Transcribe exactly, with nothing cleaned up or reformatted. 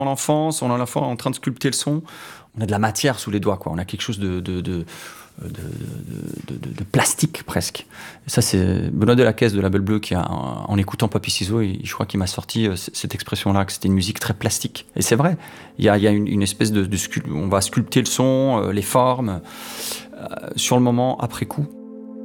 En enfance, on est à la fois en train de sculpter le son, on a de la matière sous les doigts, quoi. On a quelque chose de, de, de, de, de, de, de plastique presque. Et ça, c'est Benoît Delacaisse de Label Bleu qui, a, en écoutant Papy Ciseaux, je crois qu'il m'a sorti cette expression-là, que c'était une musique très plastique. Et c'est vrai, il y a, il y a une, une espèce de, de sculpte, on va sculpter le son, les formes, euh, sur le moment, après coup.